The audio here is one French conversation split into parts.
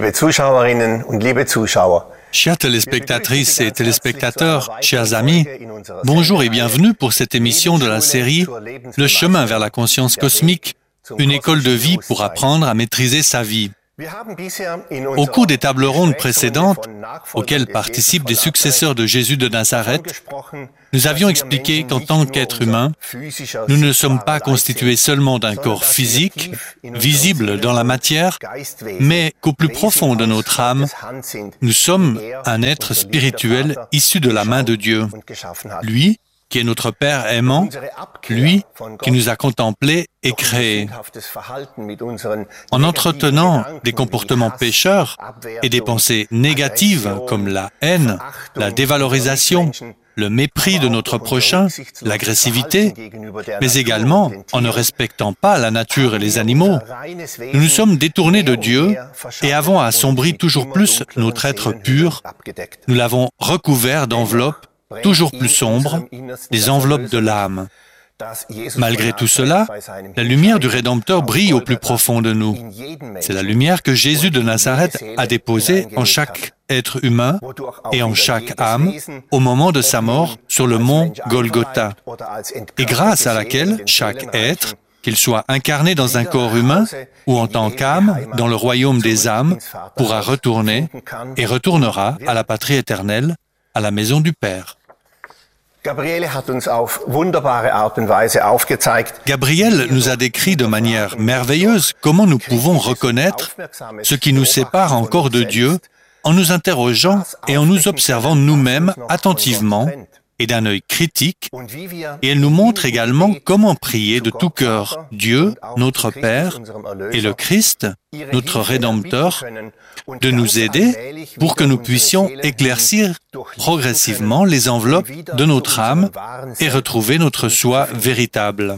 liebe Zuschauerinnen und liebe Zuschauer. Chères téléspectatrices et téléspectateurs, chers amis, bonjour et bienvenue pour cette émission de la série « Le chemin vers la conscience cosmique, une école de vie pour apprendre à maîtriser sa vie ». Au cours des tables rondes précédentes, auxquelles participent des successeurs de Jésus de Nazareth, nous avions expliqué qu'en tant qu'êtres humains, nous ne sommes pas constitués seulement d'un corps physique, visible dans la matière, mais qu'au plus profond de notre âme, nous sommes un être spirituel issu de la main de Dieu. Lui, qui est notre Père aimant, lui qui nous a contemplés et créés. En entretenant des comportements pécheurs et des pensées négatives comme la haine, la dévalorisation, le mépris de notre prochain, l'agressivité, mais également en ne respectant pas la nature et les animaux, nous nous sommes détournés de Dieu et avons assombri toujours plus notre être pur. Nous l'avons recouvert d'enveloppes toujours plus sombres, les enveloppes de l'âme. Malgré tout cela, la lumière du Rédempteur brille au plus profond de nous. C'est la lumière que Jésus de Nazareth a déposée en chaque être humain et en chaque âme au moment de sa mort sur le mont Golgotha, et grâce à laquelle chaque être, qu'il soit incarné dans un corps humain ou en tant qu'âme dans le royaume des âmes, pourra retourner et retournera à la patrie éternelle, à la maison du Père. Gabriel nous a décrit de manière merveilleuse comment nous pouvons reconnaître ce qui nous sépare encore de Dieu en nous interrogeant et en nous observant nous-mêmes attentivement et d'un œil critique, et elle nous montre également comment prier de tout cœur Dieu, notre Père, et le Christ, notre Rédempteur, de nous aider pour que nous puissions éclaircir progressivement les enveloppes de notre âme et retrouver notre soi véritable.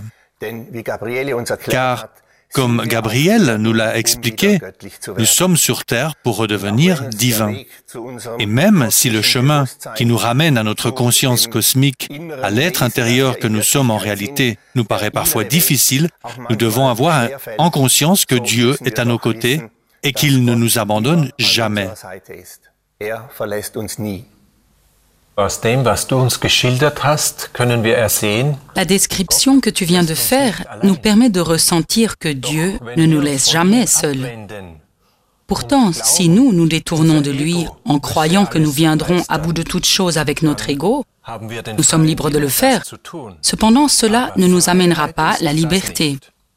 Car, comme Gabriel nous l'a expliqué, nous sommes sur terre pour redevenir divins. Et même si le chemin qui nous ramène à notre conscience cosmique, à l'être intérieur que nous sommes en réalité, nous paraît parfois difficile, nous devons avoir en conscience que Dieu est à nos côtés et qu'il ne nous abandonne jamais. La description que tu viens de faire nous permet de ressentir que Dieu ne nous laisse jamais seuls. Pourtant, si nous détournons de lui en croyant que nous viendrons à bout de toutes choses avec notre ego, nous sommes libres de le faire. Cependant, cela ne nous amènera pas la liberté.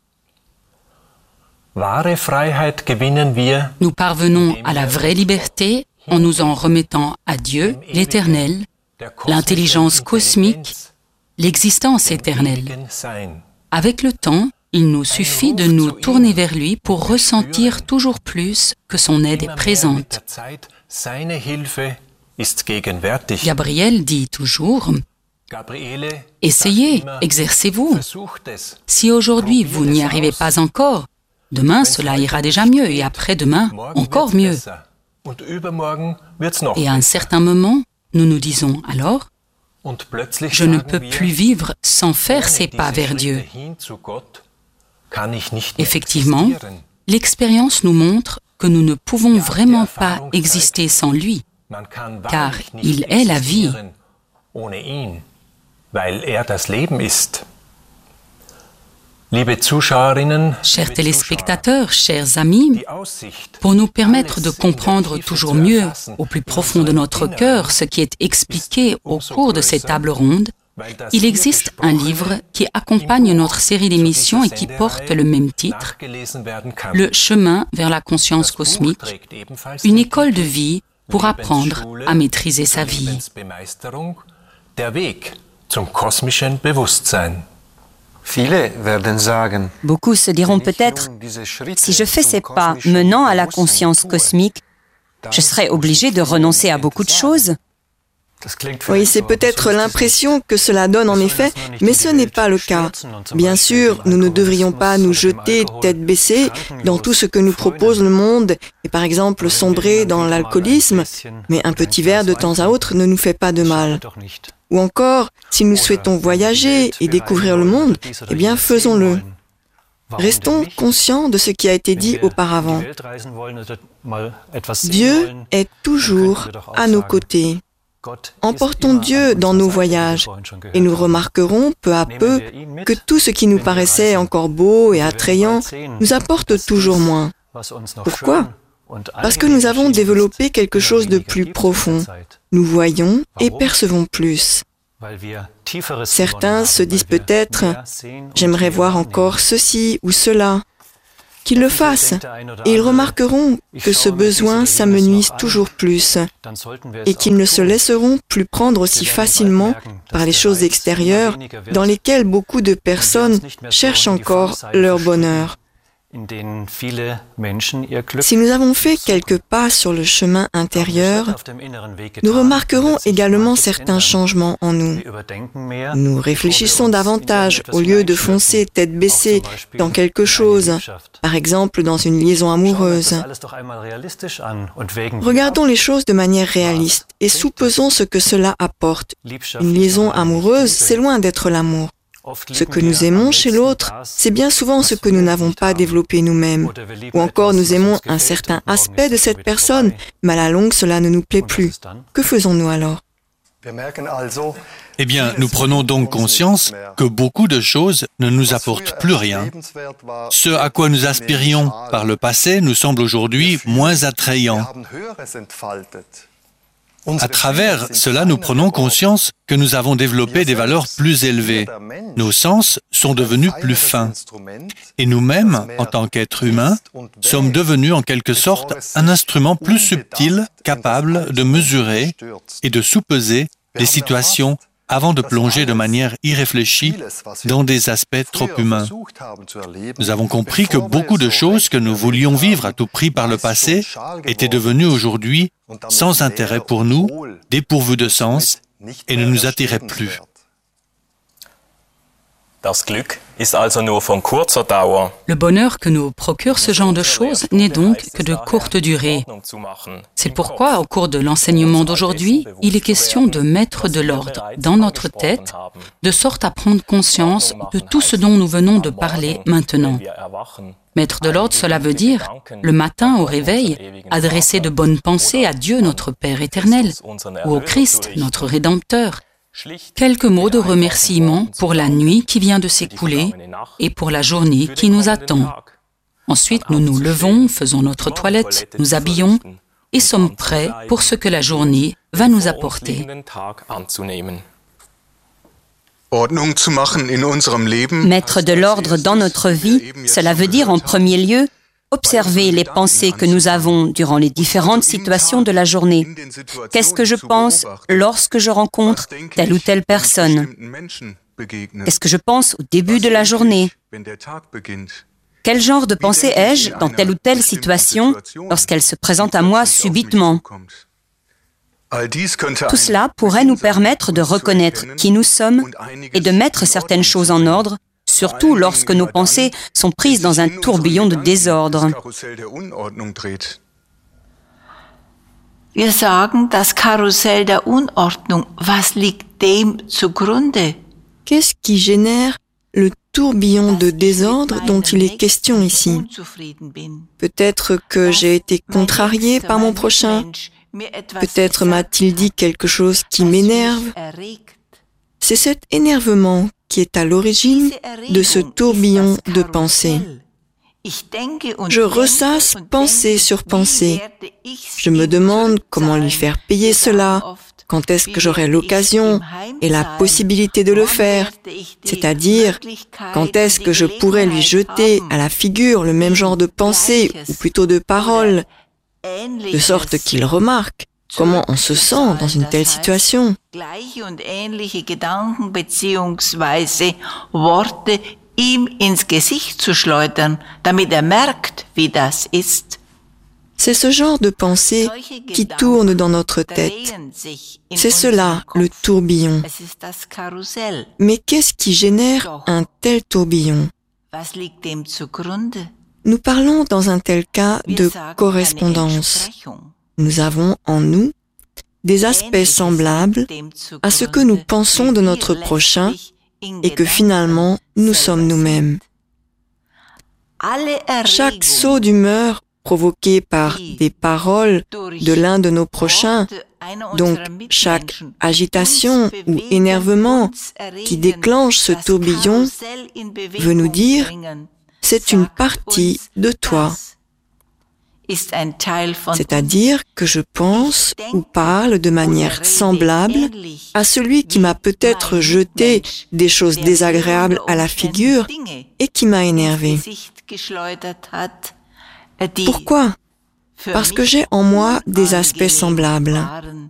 Nous parvenons à la vraie liberté en nous en remettant à Dieu, l'Éternel, l'intelligence cosmique, l'existence éternelle. Avec le temps, il nous suffit de nous tourner vers lui pour ressentir toujours plus que son aide est présente. Gabriel dit toujours « Essayez, exercez-vous. Si aujourd'hui vous n'y arrivez pas encore, demain cela ira déjà mieux et après-demain encore mieux. » Et à un certain moment, nous nous disons alors, je ne peux plus vivre sans faire ces pas vers Dieu. Effectivement, l'expérience nous montre que nous ne pouvons vraiment pas exister sans lui, car il est la vie. Chers téléspectateurs, chers amis, pour nous permettre de comprendre toujours mieux, au plus profond de notre cœur, ce qui est expliqué au cours de ces tables rondes, il existe un livre qui accompagne notre série d'émissions et qui porte le même titre, « Le chemin vers la conscience cosmique, une école de vie pour apprendre à maîtriser sa vie ». Beaucoup se diront peut-être, si je fais ces pas menant à la conscience cosmique, je serai obligé de renoncer à beaucoup de choses. Oui, c'est peut-être l'impression que cela donne en effet, mais ce n'est pas le cas. Bien sûr, nous ne devrions pas nous jeter tête baissée dans tout ce que nous propose le monde et par exemple sombrer dans l'alcoolisme, mais un petit verre de temps à autre ne nous fait pas de mal. Ou encore, si nous souhaitons voyager et découvrir le monde, eh bien faisons-le. Restons conscients de ce qui a été dit auparavant. Dieu est toujours à nos côtés. Emportons Dieu dans nos voyages et nous remarquerons peu à peu que tout ce qui nous paraissait encore beau et attrayant nous apporte toujours moins. Pourquoi ? Parce que nous avons développé quelque chose de plus profond. Nous voyons et percevons plus. Certains se disent peut-être « j'aimerais voir encore ceci ou cela ». Qu'ils le fassent, et ils remarqueront que ce besoin s'amenuise toujours plus, et qu'ils ne se laisseront plus prendre aussi facilement par les choses extérieures dans lesquelles beaucoup de personnes cherchent encore leur bonheur. Si nous avons fait quelques pas sur le chemin intérieur, nous remarquerons également certains changements en nous. Nous réfléchissons davantage au lieu de foncer tête baissée dans quelque chose, par exemple dans une liaison amoureuse. Regardons les choses de manière réaliste et soupesons ce que cela apporte. Une liaison amoureuse, c'est loin d'être l'amour. Ce que nous aimons chez l'autre, c'est bien souvent ce que nous n'avons pas développé nous-mêmes. Ou encore nous aimons un certain aspect de cette personne, mais à la longue cela ne nous plaît plus. Que faisons-nous alors ? Eh bien, nous prenons donc conscience que beaucoup de choses ne nous apportent plus rien. Ce à quoi nous aspirions par le passé nous semble aujourd'hui moins attrayant. À travers cela, nous prenons conscience que nous avons développé des valeurs plus élevées. Nos sens sont devenus plus fins. Et nous-mêmes, en tant qu'êtres humains, sommes devenus en quelque sorte un instrument plus subtil, capable de mesurer et de soupeser les situations avant de plonger de manière irréfléchie dans des aspects trop humains. Nous avons compris que beaucoup de choses que nous voulions vivre à tout prix par le passé étaient devenues aujourd'hui sans intérêt pour nous, dépourvues de sens et ne nous attiraient plus. Le bonheur que nous procure ce genre de choses n'est donc que de courte durée. C'est pourquoi, au cours de l'enseignement d'aujourd'hui, il est question de mettre de l'ordre dans notre tête, de sorte à prendre conscience de tout ce dont nous venons de parler maintenant. Mettre de l'ordre, cela veut dire, le matin au réveil, adresser de bonnes pensées à Dieu, notre Père éternel, ou au Christ, notre Rédempteur. Quelques mots de remerciement pour la nuit qui vient de s'écouler et pour la journée qui nous attend. Ensuite, nous nous levons, faisons notre toilette, nous habillons et sommes prêts pour ce que la journée va nous apporter. Mettre de l'ordre dans notre vie, cela veut dire en premier lieu observer les pensées que nous avons durant les différentes situations de la journée. Qu'est-ce que je pense lorsque je rencontre telle ou telle personne? Qu'est-ce que je pense au début de la journée? Quel genre de pensée ai-je dans telle ou telle situation lorsqu'elle se présente à moi subitement? Tout cela pourrait nous permettre de reconnaître qui nous sommes et de mettre certaines choses en ordre, surtout lorsque nos pensées sont prises dans un tourbillon de désordre. Wir sagen, das Karussell der Unordnung, was liegt dem zugrunde? Qu'est-ce qui génère le tourbillon de désordre dont il est question ici? Peut-être que j'ai été contrarié par mon prochain. Peut-être m'a-t-il dit quelque chose qui m'énerve. C'est cet énervement qui est à l'origine de ce tourbillon de pensée. Je ressasse pensée sur pensée. Je me demande comment lui faire payer cela, quand est-ce que j'aurai l'occasion et la possibilité de le faire, c'est-à-dire quand est-ce que je pourrais lui jeter à la figure le même genre de pensée, ou plutôt de paroles, de sorte qu'il remarque comment on se sent dans une telle situation. Worte ihm ins Gesicht zu schleudern, damit merkt, wie das ist. C'est ce genre de pensée qui tourne dans notre tête. C'est cela, le tourbillon. Mais qu'est-ce qui génère un tel tourbillon? Nous parlons dans un tel cas de correspondance. Nous avons en nous des aspects semblables à ce que nous pensons de notre prochain et que finalement nous sommes nous-mêmes. Chaque saut d'humeur provoqué par des paroles de l'un de nos prochains, donc chaque agitation ou énervement qui déclenche ce tourbillon, veut nous dire « c'est une partie de toi ». C'est-à-dire que je pense ou parle de manière semblable à celui qui m'a peut-être jeté des choses désagréables à la figure et qui m'a énervé. Pourquoi ? Parce que j'ai en moi des aspects semblables.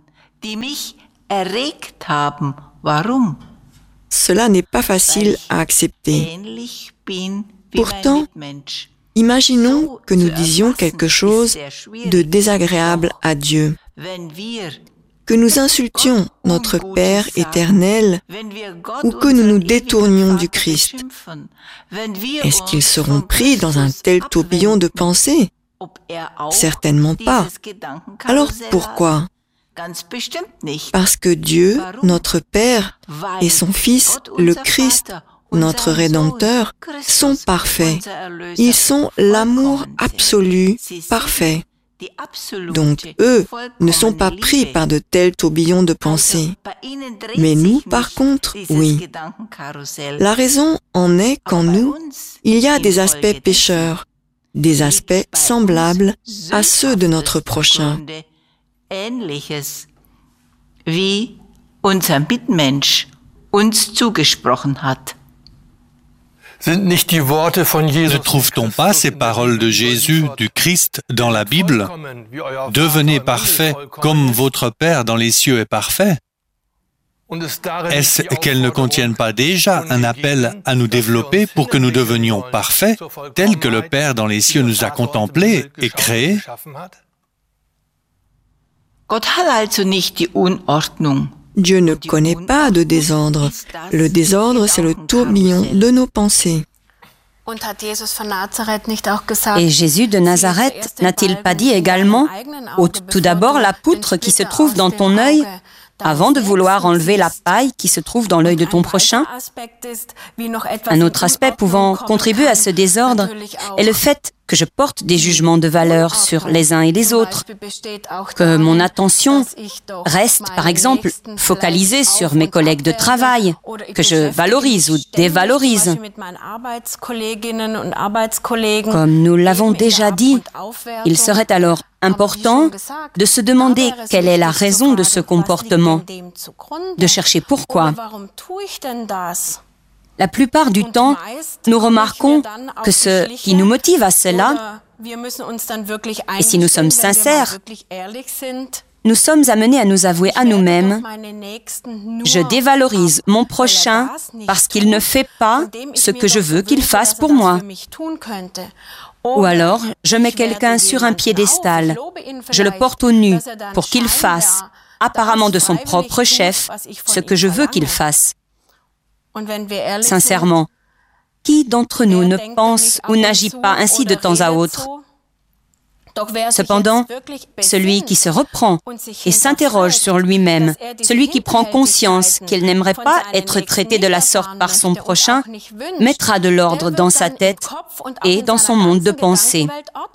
Cela n'est pas facile à accepter. Pourtant, imaginons que nous disions quelque chose de désagréable à Dieu, que nous insultions notre Père éternel ou que nous nous détournions du Christ. Est-ce qu'ils seront pris dans un tel tourbillon de pensées ? Certainement pas. Alors pourquoi ? Parce que Dieu, notre Père, et son Fils, le Christ, notre Rédempteur, sont parfaits. Ils sont l'amour absolu, parfait. Donc eux ne sont pas pris par de tels tourbillons de pensées. Mais nous, par contre, oui. La raison en est qu'en nous, il y a des aspects pécheurs, des aspects semblables à ceux de notre prochain. Wie unser Mitmensch uns zugesprochen hat. Ne trouve-t-on pas ces paroles de Jésus, du Christ, dans la Bible ? Devenez parfaits comme votre Père dans les cieux est parfait. Est-ce qu'elles ne contiennent pas déjà un appel à nous développer pour que nous devenions parfaits, tels que le Père dans les cieux nous a contemplés et créés ? Gott hat also nicht die Unordnung. Dieu ne connaît pas de désordre. Le désordre, c'est le tourbillon de nos pensées. Et Jésus de Nazareth n'a-t-il pas dit également « ôte tout d'abord la poutre qui se trouve dans ton œil avant de vouloir enlever la paille qui se trouve dans l'œil de ton prochain ?» Un autre aspect pouvant contribuer à ce désordre est le fait que je porte des jugements de valeur sur les uns et les autres, que mon attention reste, par exemple, focalisée sur mes collègues de travail, que je valorise ou dévalorise. Comme nous l'avons déjà dit, il serait alors important de se demander quelle est la raison de ce comportement, de chercher pourquoi. La plupart du temps, nous remarquons que ce qui nous motive à cela, et si nous sommes sincères, nous sommes amenés à nous avouer à nous-mêmes « Je dévalorise mon prochain parce qu'il ne fait pas ce que je veux qu'il fasse pour moi. » Ou alors, je mets quelqu'un sur un piédestal, je le porte au nu pour qu'il fasse, apparemment de son propre chef, ce que je veux qu'il fasse. Sincèrement, qui d'entre nous ne pense ou n'agit pas ainsi de temps à autre ? Cependant, celui qui se reprend et s'interroge sur lui-même, celui qui prend conscience qu'il n'aimerait pas être traité de la sorte par son prochain, mettra de l'ordre dans sa tête et dans son monde de pensée.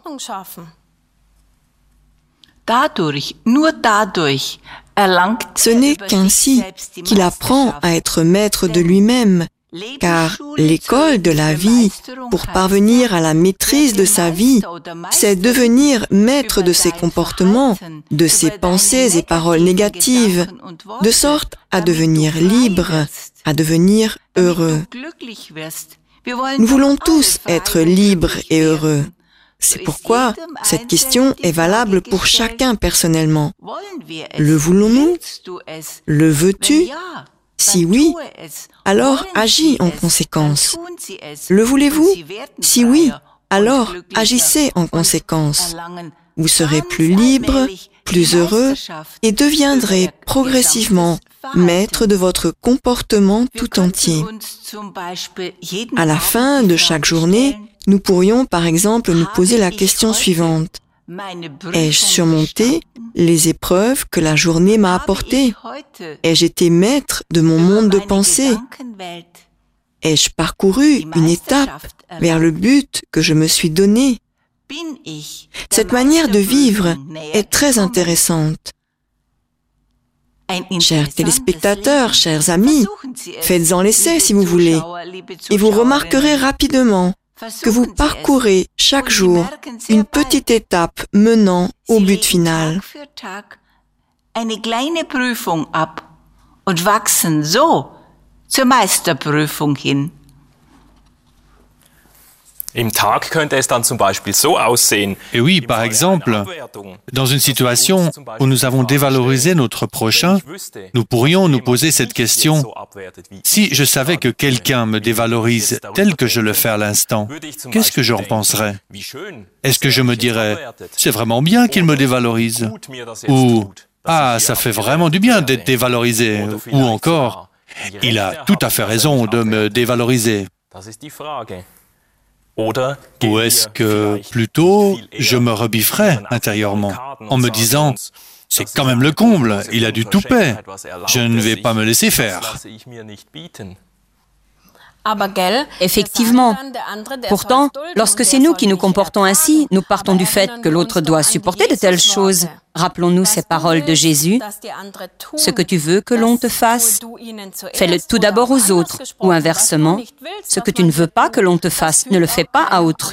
Ce n'est qu'ainsi qu'il apprend à être maître de lui-même, car l'école de la vie, pour parvenir à la maîtrise de sa vie, c'est devenir maître de ses comportements, de ses pensées et paroles négatives, de sorte à devenir libre, à devenir heureux. Nous voulons tous être libres et heureux. C'est pourquoi cette question est valable pour chacun personnellement. Le voulons-nous ? Le veux-tu ? Si oui, alors agis en conséquence. Le voulez-vous ? Si oui, alors agissez en conséquence. Vous serez plus libre, plus heureux et deviendrez progressivement maître de votre comportement tout entier. À la fin de chaque journée, nous pourrions par exemple nous poser la question suivante. Ai-je surmonté les épreuves que la journée m'a apportées ? Ai-je été maître de mon monde de pensée ? Ai-je parcouru une étape vers le but que je me suis donné? Cette manière de vivre est très intéressante. Chers téléspectateurs, chers amis, faites-en l'essai si vous voulez, et vous remarquerez rapidement que vous parcourez chaque jour une petite étape menant au but final. Eine kleine Prüfung ab und wachsen so zur Meisterprüfung hin. Im Tag könnte es dann zum Beispiel so aussehen. Et oui, par exemple, dans une situation où nous avons dévalorisé notre prochain, nous pourrions nous poser cette question. Si je savais que quelqu'un me dévalorise tel que je le fais à l'instant, qu'est-ce que j'en penserais? Est-ce que je me dirais, c'est vraiment bien qu'il me dévalorise? Ou, ah, ça fait vraiment du bien d'être dévalorisé? Ou encore, il a tout à fait raison de me dévaloriser. Ou est-ce que, plutôt, je me rebifferais intérieurement, en me disant « c'est quand même le comble, il a du toupet, je ne vais pas me laisser faire ». Effectivement. Pourtant, lorsque c'est nous qui nous comportons ainsi, nous partons du fait que l'autre doit supporter de telles choses. Rappelons-nous ces paroles de Jésus. « Ce que tu veux que l'on te fasse, fais-le tout d'abord aux autres. » Ou inversement, « Ce que tu ne veux pas que l'on te fasse, ne le fais pas à autrui. »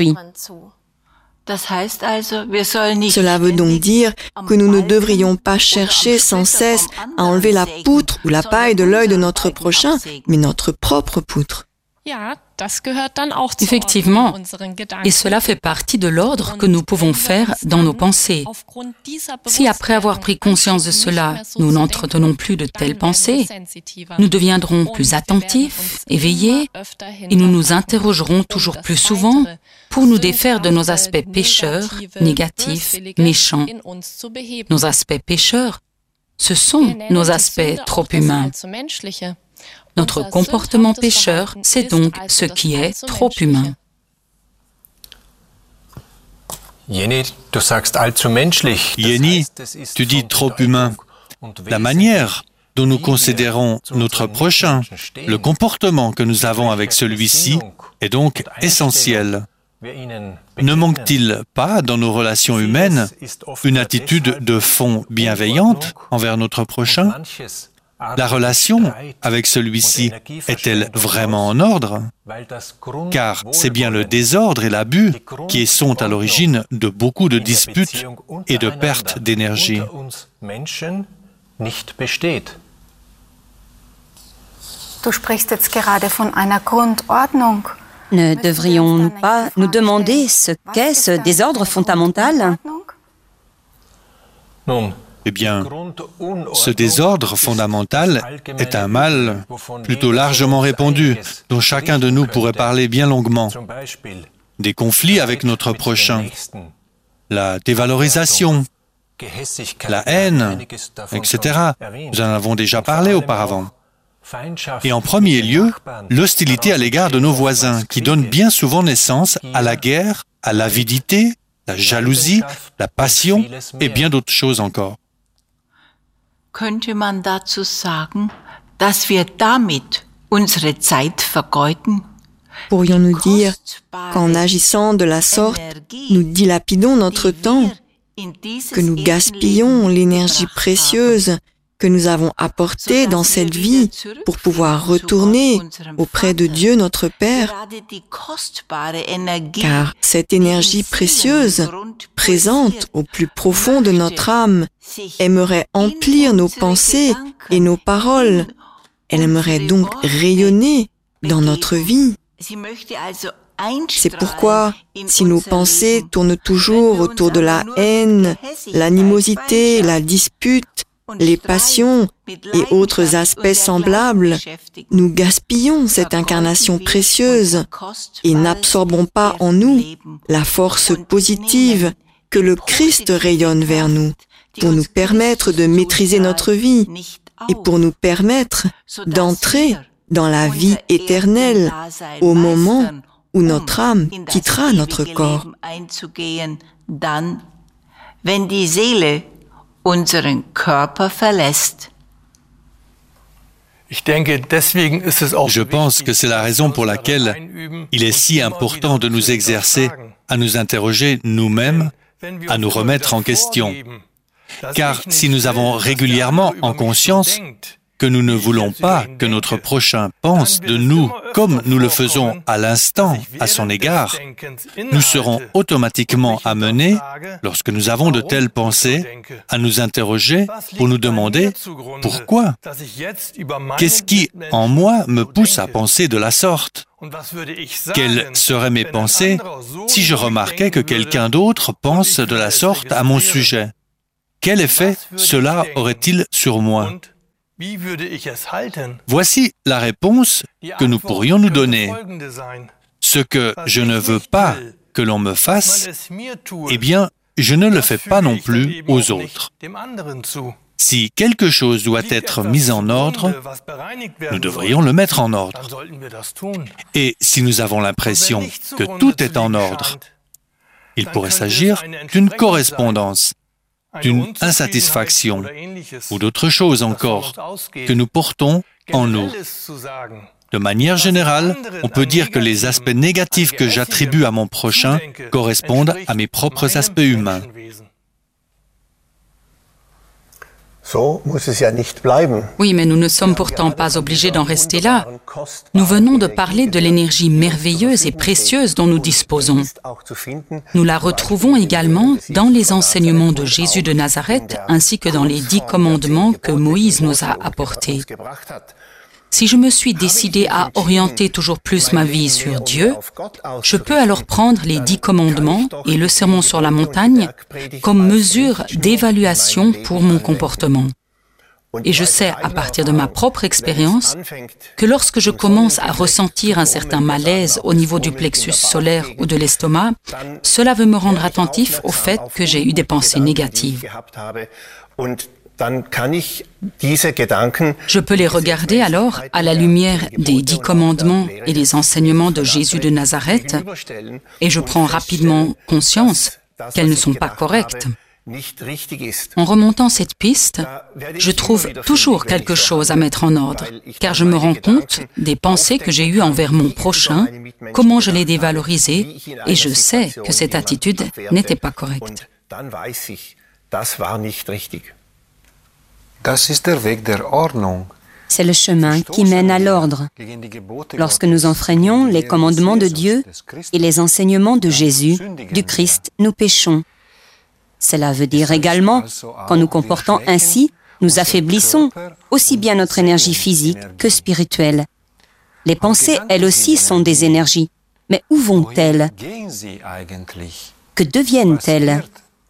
Cela veut donc dire que nous ne devrions pas chercher sans cesse à enlever la poutre ou la paille de l'œil de notre prochain, mais notre propre poutre. Effectivement, et cela fait partie de l'ordre que nous pouvons faire dans nos pensées. Si après avoir pris conscience de cela, nous n'entretenons plus de telles pensées, nous deviendrons plus attentifs, éveillés, et nous nous interrogerons toujours plus souvent pour nous défaire de nos aspects pécheurs, négatifs, méchants. Nos aspects pécheurs, ce sont nos aspects trop humains. Notre comportement pécheur, c'est donc ce qui est trop humain. Jenny, tu dis trop humain. La manière dont nous considérons notre prochain, le comportement que nous avons avec celui-ci est donc essentiel. Ne manque-t-il pas dans nos relations humaines une attitude de fond bienveillante envers notre prochain? La relation avec celui-ci est-elle vraiment en ordre? Car c'est bien le désordre et l'abus qui sont à l'origine de beaucoup de disputes et de pertes d'énergie. Du sprichst jetzt gerade von einer Grundordnung. Ne devrions-nous pas nous demander ce qu'est ce désordre fondamental? Eh bien, ce désordre fondamental est un mal plutôt largement répandu, dont chacun de nous pourrait parler bien longuement. Des conflits avec notre prochain, la dévalorisation, la haine, etc. Nous en avons déjà parlé auparavant. Et en premier lieu, l'hostilité à l'égard de nos voisins, qui donne bien souvent naissance à la guerre, à l'avidité, la jalousie, la passion et bien d'autres choses encore. Könnte man dazu sagen, dass wir damit unsere Zeit vergeuden? Pourrions-nous dire qu'en agissant de la sorte, nous dilapidons notre temps, que nous gaspillons l'énergie précieuse que nous avons apportée dans cette vie pour pouvoir retourner auprès de Dieu notre Père, car cette énergie précieuse, présente au plus profond de notre âme, aimerait emplir nos pensées et nos paroles. Elle aimerait donc rayonner dans notre vie. C'est pourquoi, si nos pensées tournent toujours autour de la haine, l'animosité, la dispute, les passions et autres aspects semblables, nous gaspillons cette incarnation précieuse et n'absorbons pas en nous la force positive que le Christ rayonne vers nous pour nous permettre de maîtriser notre vie et pour nous permettre d'entrer dans la vie éternelle au moment où notre âme quittera notre corps. Unseren Körper verlässt. Je pense que c'est la raison pour laquelle il est si important de nous exercer à nous interroger nous-mêmes, à nous remettre en question. Car si nous avons régulièrement en conscience que nous ne voulons pas que notre prochain pense de nous comme nous le faisons à l'instant à son égard, nous serons automatiquement amenés, lorsque nous avons de telles pensées, à nous interroger pour nous demander pourquoi? Qu'est-ce qui, en moi, me pousse à penser de la sorte? Quelles seraient mes pensées si je remarquais que quelqu'un d'autre pense de la sorte à mon sujet? Quel effet cela aurait-il sur moi? Voici la réponse que nous pourrions nous donner. Ce que je ne veux pas que l'on me fasse, eh bien, je ne le fais pas non plus aux autres. Si quelque chose doit être mis en ordre, nous devrions le mettre en ordre. Et si nous avons l'impression que tout est en ordre, il pourrait s'agir d'une correspondance, d'une insatisfaction ou d'autres choses encore que nous portons en nous. De manière générale, on peut dire que les aspects négatifs que j'attribue à mon prochain correspondent à mes propres aspects humains. Oui, mais nous ne sommes pourtant pas obligés d'en rester là. Nous venons de parler de l'énergie merveilleuse et précieuse dont nous disposons. Nous la retrouvons également dans les enseignements de Jésus de Nazareth ainsi que dans les 10 commandements que Moïse nous a apportés. Si je me suis décidé à orienter toujours plus ma vie sur Dieu, je peux alors prendre les 10 commandements et le sermon sur la montagne comme mesure d'évaluation pour mon comportement. Et je sais, à partir de ma propre expérience, que lorsque je commence à ressentir un certain malaise au niveau du plexus solaire ou de l'estomac, cela veut me rendre attentif au fait que j'ai eu des pensées négatives. Je peux les regarder alors à la lumière des 10 commandements et des enseignements de Jésus de Nazareth et je prends rapidement conscience qu'elles ne sont pas correctes. En remontant cette piste, je trouve toujours quelque chose à mettre en ordre, car je me rends compte des pensées que j'ai eues envers mon prochain, comment je l'ai dévalorisé, et je sais que cette attitude n'était pas correcte. C'est le chemin qui mène à l'ordre. Lorsque nous enfreignons les commandements de Dieu et les enseignements de Jésus, du Christ, nous péchons. Cela veut dire également qu'en nous comportant ainsi, nous affaiblissons aussi bien notre énergie physique que spirituelle. Les pensées, elles aussi, sont des énergies. Mais où vont-elles? Que deviennent-elles?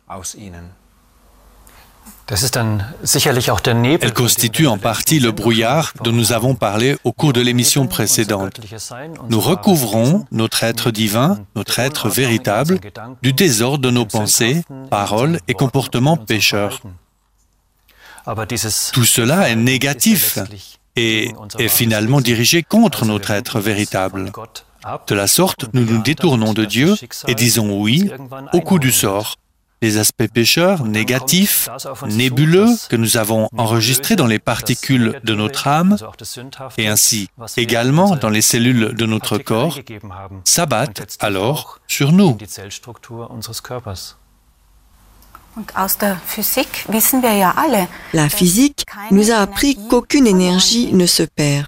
Elle constitue en partie le brouillard dont nous avons parlé au cours de l'émission précédente. Nous recouvrons notre être divin, notre être véritable, du désordre de nos pensées, paroles et comportements pécheurs. Tout cela est négatif et est finalement dirigé contre notre être véritable. De la sorte, nous nous détournons de Dieu et disons oui au coup du sort. Les aspects pécheurs, négatifs, nébuleux, que nous avons enregistrés dans les particules de notre âme, et ainsi également dans les cellules de notre corps, s'abattent alors sur nous. La physique nous a appris qu'aucune énergie ne se perd.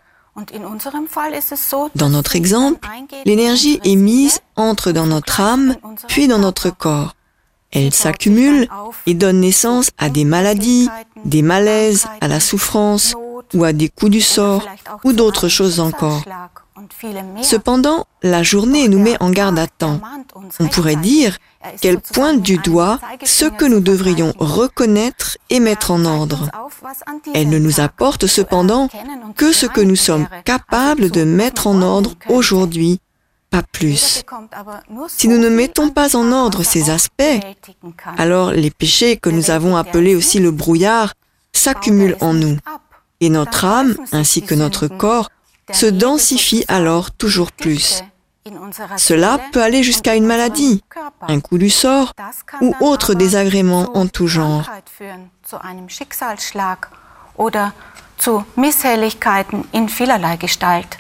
Dans notre exemple, l'énergie émise entre dans notre âme, puis dans notre corps. Elle s'accumule et donne naissance à des maladies, des malaises, à la souffrance ou à des coups du sort ou d'autres choses encore. Cependant, la journée nous met en garde à temps. On pourrait dire qu'elle pointe du doigt ce que nous devrions reconnaître et mettre en ordre. Elle ne nous apporte cependant que ce que nous sommes capables de mettre en ordre aujourd'hui. Pas plus. Si nous ne mettons pas en ordre ces aspects, alors les péchés que nous avons appelés aussi le brouillard s'accumulent en nous. Et notre âme, ainsi que notre corps, se densifient alors toujours plus. Cela peut aller jusqu'à une maladie, un coup du sort ou autre désagrément en tout genre. oder zu Misshelligkeiten in vielerlei Gestalt.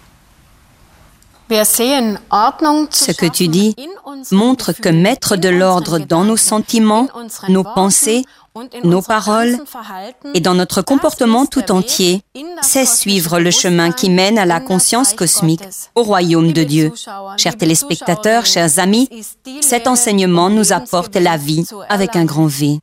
Ce que tu dis montre que mettre de l'ordre dans nos sentiments, nos pensées, nos paroles et dans notre comportement tout entier, c'est suivre le chemin qui mène à la conscience cosmique, au royaume de Dieu. Chers téléspectateurs, chers amis, cet enseignement nous apporte la vie avec un grand V.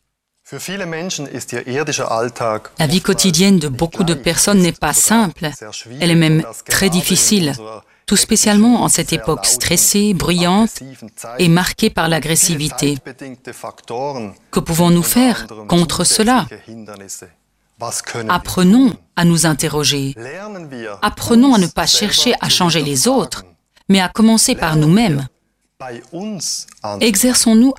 La vie quotidienne de beaucoup de personnes n'est pas simple, elle est même très difficile, tout spécialement en cette époque stressée, bruyante et marquée par l'agressivité. Que pouvons-nous faire contre cela? Apprenons à nous interroger. Apprenons à ne pas chercher à changer les autres, mais à commencer par nous-mêmes. Exerçons-nous